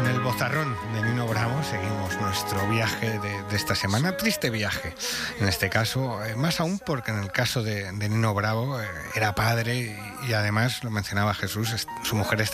Con el bozarrón de Nino Bravo seguimos nuestro viaje de esta semana, triste viaje en este caso, más aún porque en el caso de Nino Bravo era padre y además, lo mencionaba Jesús, su mujer